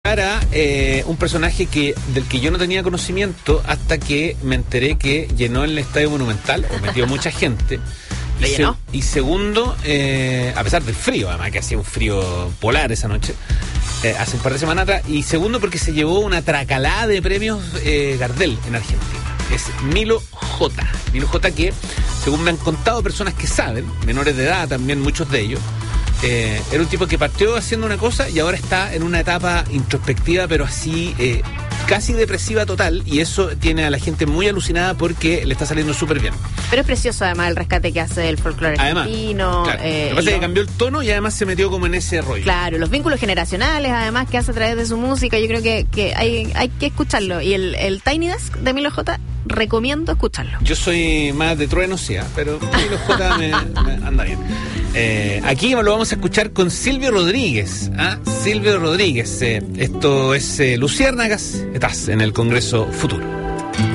Era un personaje del que yo no tenía conocimiento hasta que me enteré que llenó el Estadio Monumental, o metió mucha gente. Y segundo, a pesar del frío, además que hacía un frío polar esa noche, hace un par de semanas atrás. Y segundo, porque se llevó una tracalada de premios Gardel en Argentina. Es Milo J. Milo J, que, según me han contado personas que saben, menores de edad también, muchos de ellos, era un tipo que partió haciendo una cosa y ahora está en una etapa introspectiva, pero así casi depresiva total, y eso tiene a la gente muy alucinada porque le está saliendo súper bien. Pero es precioso además el rescate que hace del folclore argentino. Claro. Lo que pasa es que cambió el tono y además se metió como en ese rollo. Claro, los vínculos generacionales además que hace a través de su música, yo creo que hay que escucharlo. Y el Tiny Desk de Milo J, recomiendo escucharlo. Yo soy más de trueno, sí, pero Milo J me anda bien. Aquí lo vamos a escuchar con Silvio Rodríguez. Silvio Rodríguez. Esto es Luciérnagas. Estás en el Congreso Futuro.